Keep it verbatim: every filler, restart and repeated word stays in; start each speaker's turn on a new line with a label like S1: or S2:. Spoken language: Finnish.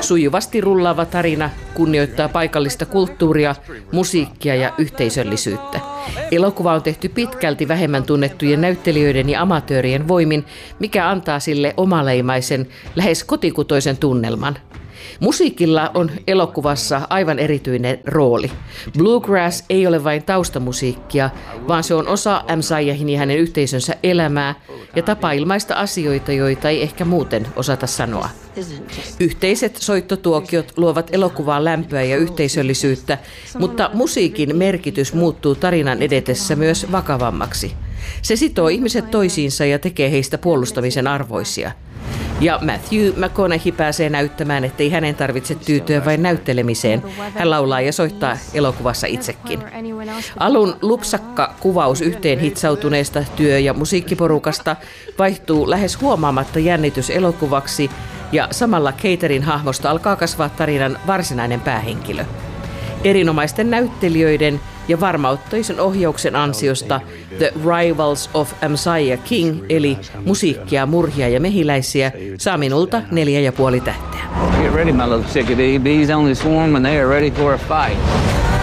S1: Sujuvasti rullaava tarina kunnioittaa paikallista kulttuuria, musiikkia ja yhteisöllisyyttä. Elokuva on tehty pitkälti vähemmän tunnettujen näyttelijöiden ja amatöörien voimin, mikä antaa sille omaleimaisen, lähes kotikutoisen tunnelman. Musiikilla on elokuvassa aivan erityinen rooli. Bluegrass ei ole vain taustamusiikkia, vaan se on osa Messiahin ja hänen yhteisönsä elämää ja tapa ilmaista asioita, joita ei ehkä muuten osata sanoa. Yhteiset soittotuokiot luovat elokuvaan lämpöä ja yhteisöllisyyttä, mutta musiikin merkitys muuttuu tarinan edetessä myös vakavammaksi. Se sitoo ihmiset toisiinsa ja tekee heistä puolustamisen arvoisia. Ja Matthew McConaughey pääsee näyttämään, ettei hänen tarvitse tyytyä vain näyttelemiseen. Hän laulaa ja soittaa elokuvassa itsekin. Alun lupsakka kuvaus yhteen hitsautuneesta työ- ja musiikkiporukasta vaihtuu lähes huomaamatta jännityselokuvaksi ja samalla Caterin hahmosta alkaa kasvaa tarinan varsinainen päähenkilö. Erinomaisten näyttelijöiden ja varmauttoisen ohjauksen ansiosta The Rivals of Messiah King, eli musiikkia, murhia ja mehiläisiä, saa minulta neljä ja puoli tähteä.
S2: Get ready, my little chickadee. Bees only swarm when they are ready for a fight.